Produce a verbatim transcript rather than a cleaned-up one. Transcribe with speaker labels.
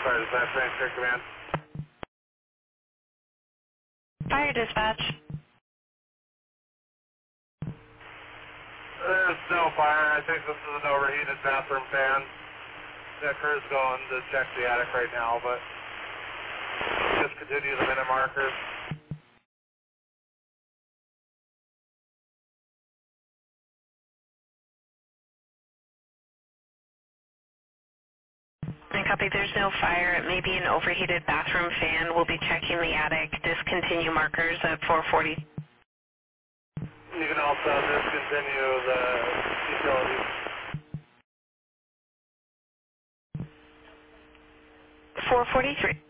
Speaker 1: Fire Dispatch, Range Command.
Speaker 2: Fire dispatch.
Speaker 1: There's no fire. I think this is an overheated bathroom fan. The crew's going to check the attic right now, but just continue the minute markers.
Speaker 2: And copy, there's no fire. It may be an overheated bathroom fan. We'll be checking the attic. Discontinue markers at four forty.
Speaker 1: You can also discontinue the utilities.
Speaker 2: four forty-three.